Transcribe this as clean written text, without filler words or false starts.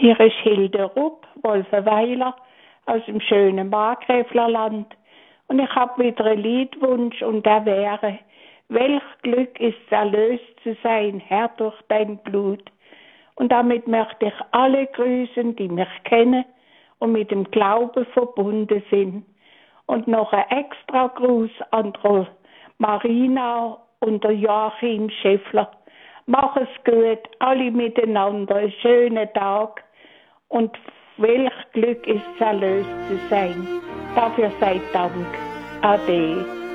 Hier ist Hilde Rupp, Wolfenweiler, aus dem schönen Markgräflerland. Und ich habe wieder einen Liedwunsch und der wäre: Welch Glück ist erlöst zu sein, Herr, durch dein Blut. Und damit möchte ich alle grüßen, die mich kennen und mit dem Glauben verbunden sind. Und noch ein extra Gruß an der Marina und der Joachim Schäffler. Mach es gut, alle miteinander, einen schönen Tag. Und welch Glück ist es erlöst zu sein. Dafür sei Dank. Ade.